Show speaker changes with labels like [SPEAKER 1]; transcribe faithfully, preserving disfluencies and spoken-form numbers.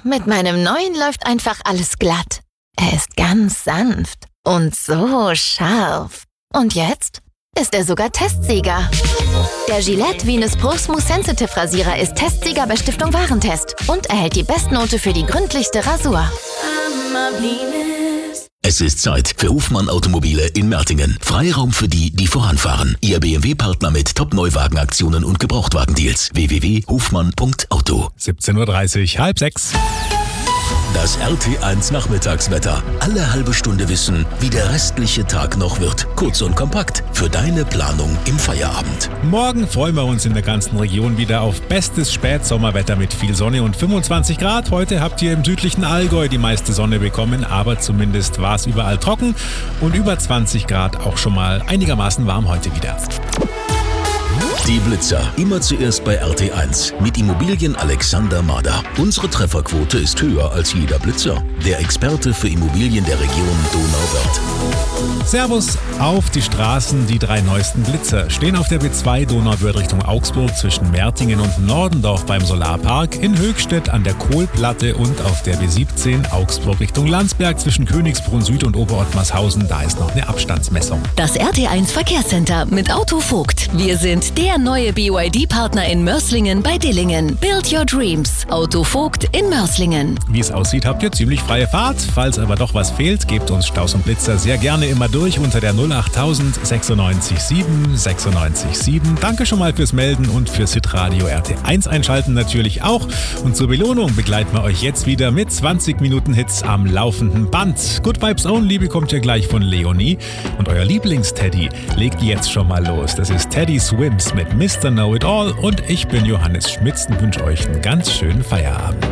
[SPEAKER 1] mit meinem neuen läuft einfach alles glatt. Er ist ganz sanft und so scharf. Und jetzt ist er sogar Testsieger. Der Gillette Venus Pro Smooth Sensitive Rasierer ist Testsieger bei Stiftung Warentest und erhält die Bestnote für die gründlichste Rasur.
[SPEAKER 2] Es ist Zeit für Hofmann Automobile in Mertingen. Freiraum für die, die voranfahren. Ihr B M W-Partner mit Top-Neuwagenaktionen und Gebrauchtwagendeals. w w w punkt hofmann punkt auto.
[SPEAKER 3] siebzehn Uhr dreißig, halb sechs.
[SPEAKER 2] Das R T eins Nachmittagswetter. Alle halbe Stunde wissen, wie der restliche Tag noch wird. Kurz und kompakt für deine Planung im Feierabend.
[SPEAKER 3] Morgen freuen wir uns in der ganzen Region wieder auf bestes Spätsommerwetter mit viel Sonne und fünfundzwanzig Grad. Heute habt ihr im südlichen Allgäu die meiste Sonne bekommen, aber zumindest war es überall trocken und über zwanzig Grad auch schon mal einigermaßen warm heute wieder.
[SPEAKER 2] Die Blitzer, immer zuerst bei R T eins mit Immobilien Alexander Mader. Unsere Trefferquote ist höher als jeder Blitzer. Der Experte für Immobilien der Region Donauwörth.
[SPEAKER 3] Servus auf die Straßen. Die drei neuesten Blitzer stehen auf der B zwei Donauwörth Richtung Augsburg zwischen Mertingen und Nordendorf beim Solarpark, in Höchstädt an der Kohlplatte und auf der B siebzehn Augsburg Richtung Landsberg zwischen Königsbrunn Süd und Oberottmarshausen. Da ist noch eine Abstandsmessung.
[SPEAKER 4] Das R T eins Verkehrscenter mit Auto Vogt. Wir sind der neue B Y D-Partner in Mörslingen bei Dillingen. Build your dreams. Auto Vogt in Mörslingen.
[SPEAKER 3] Wie es aussieht, habt ihr ziemlich freie Fahrt. Falls aber doch was fehlt, gebt uns Staus und Blitzer sehr gerne immer durch unter der null acht null null sechs sieben sechs neun sieben. Danke schon mal fürs Melden und fürs Hitradio R T eins einschalten natürlich auch. Und zur Belohnung begleiten wir euch jetzt wieder mit zwanzig Minuten Hits am laufenden Band. Good Vibes Only bekommt ihr gleich von Leonie. Und euer Lieblingsteddy legt jetzt schon mal los. Das ist Teddy Swims mit Mister Know It All. Und ich bin Johannes Schmitz und wünsche euch einen ganz schönen Feierabend.